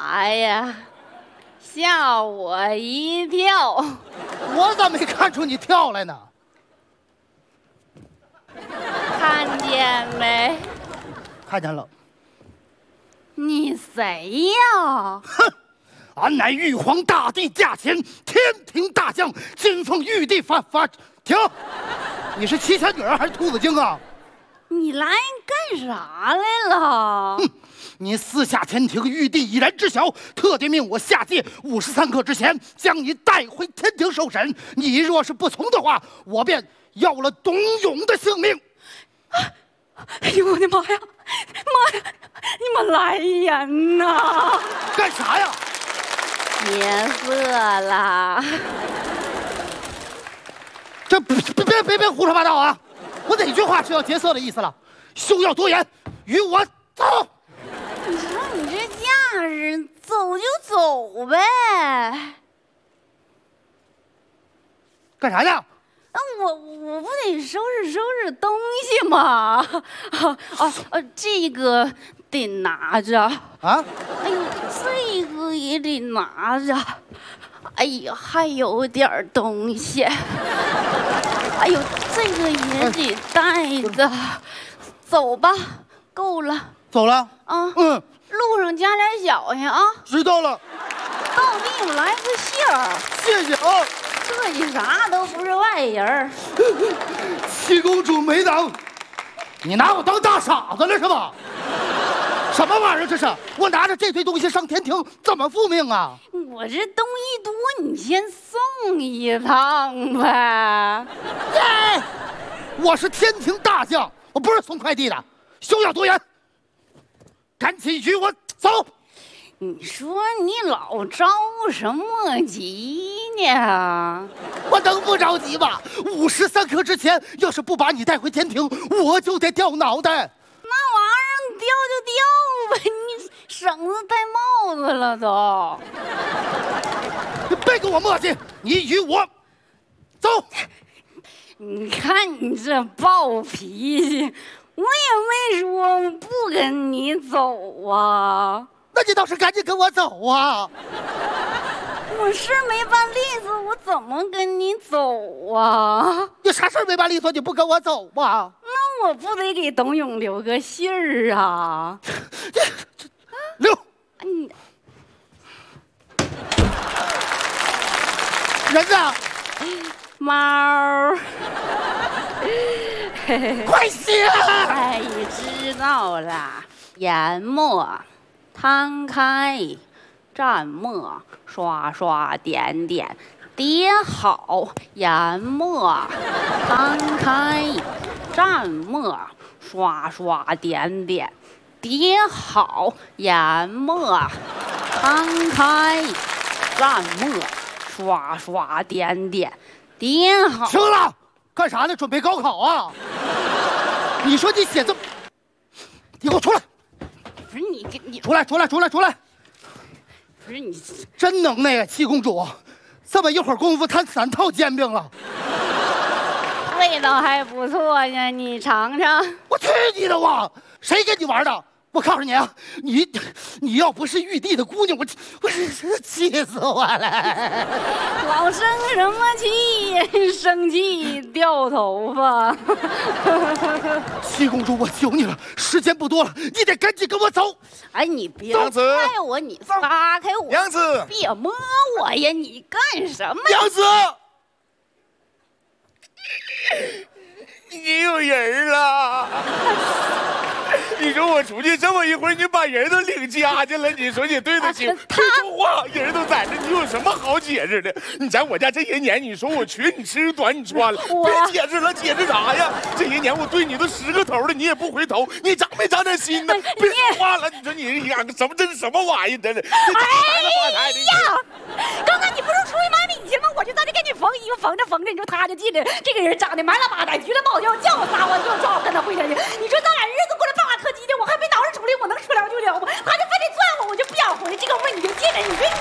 啥呀？吓我一跳！ 我咋没看出你跳来呢？ 看见没？ 看见了。 你谁呀？ 哼！俺乃玉皇大帝驾前天庭大将，金凤玉帝停！你是七仙女还是兔子精啊？ 你来干啥来了？ 哼！你私下天庭，玉帝已然知晓，特地命我下界53刻之前将你带回天庭受审。你若是不从的话，我便要了董永的性命。 哎呦我的妈呀！妈呀！你们来人呐！ 干啥呀？ 劫色啦！ 这别胡说八道啊！我哪句话是要劫色的意思了？休要多言，与我走。 你说你这架势，走就走呗。 干啥呢？ 我不得收拾东西吗？这个得拿着啊！ 哎呦，这个也得拿着。哎呀，还有点东西。哎呦，这个也得带着。走吧，够了。 走了。 啊，路上加点小心啊。 知道了。 到地方来个信儿。 谢谢啊。 这里啥都不是外人。 七公主没当，你拿我当大傻子了是吧？什么玩意儿这是？我拿着这堆东西上天庭，怎么复命啊？ 我这东西多，你先送一趟呗。 耶！我是天庭大将，我不是送快递的，休要多言，赶紧与我走。 你说你老着什么急呢？ 我能不着急吗？53刻之前，要是不把你带回天庭，我就得掉脑袋。 那玩意儿你掉就掉呗，你省得戴帽子了都。 你别跟我磨叽，你与我走。 你看你这暴脾气，我也没说不跟你走啊。 那你倒是赶紧跟我走啊！ 我是没办利索，我怎么跟你走啊？ 你啥事没办利索，你不跟我走吗？ 那我不得给董永留个信儿啊？ 留。人呢？ 猫。 快写！ 哎，知道了。研墨，摊开，蘸墨，刷刷点点，叠好。研墨，摊开，蘸墨，刷刷点点，叠好。研墨，摊开，蘸墨，刷刷点点，叠好。 行了，干啥呢？准备高考啊？你说你写这么，你给我出来！ 不是你出来！ 不是你真能耐呀，七公主，这么一会儿功夫摊3套煎饼了， 味道还不错呢，你尝尝。 我去你的吧！谁跟你玩的？我告诉你啊，你要不是玉帝的姑娘，我气死我了！ 老生什么气？生气掉头发。 七公主，我求你了，时间不多了，你得赶紧跟我走。 哎，你别娘子踹我，你撒开我！ 娘子， 别摸我呀！你干什么？ 娘子，你有人了。你说我出去这么一会儿，你把人都领家去了，你说你对得起？说实话，人都在这，你有什么好解释的？你在我家这些年，你说我缺你吃短你穿了，别解释了，解释啥呀？这些年我对你都10个头了，你也不回头，你长没长点心呢？别说话了，你说你养个什么？这是什么玩意儿？真是！ 哎呀！刚刚你不是出去买米去吗？我就在这给你缝衣服，缝着，你说他就进来。这个人长得满拉巴呆，橘了冒叫，叫我撒我就抓我跟他回家去。你说咱俩日子过得巴拉特急的，我还没捯饬出来，我能出了就了吗？他就非得攥我，我就不想回。这个味你就进来，你说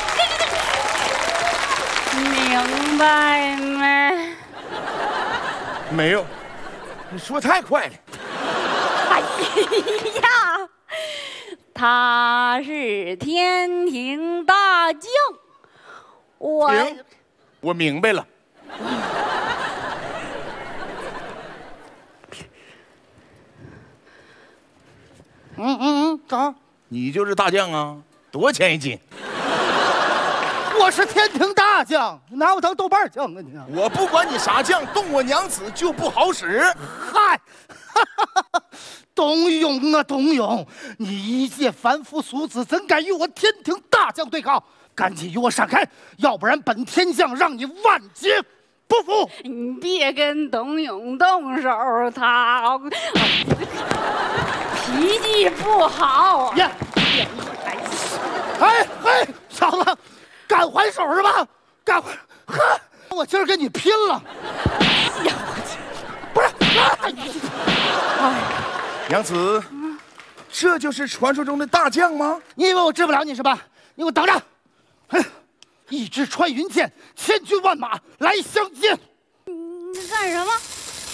你明白没？ 没有，你说太快了。 哎呀！ 他是天庭大将。 停，我明白了。 咋？ 你就是大将啊？多少钱一斤？ 我是天庭大将，拿我当豆瓣酱啊你！ 我不管你啥将，动我娘子就不好使。 嗨，董永啊，董永，你一介凡夫俗子，怎敢与我天庭大将对抗？赶紧与我闪开，要不然本天将让你万劫不复！ 你别跟董永动手，他脾气不好。 呀，哎，小子，敢还手是吧？敢还？呵，我今儿跟你拼了！不是， 娘子，这就是传说中的大将吗？ 你以为我治不了你是吧？你给我等着！一支穿云箭，千军万马来相见。 你干什么？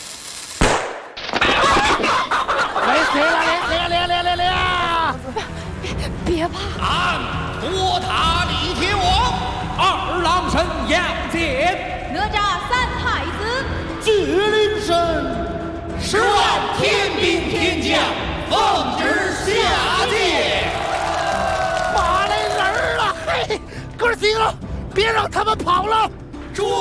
来！ 别怕。 俺托塔李天王，二郎神杨戬， 哪吒三太子， 巨灵神 10万天兵天将，奉旨下界。 马来人了，嘿，哥几个，别让他们跑了。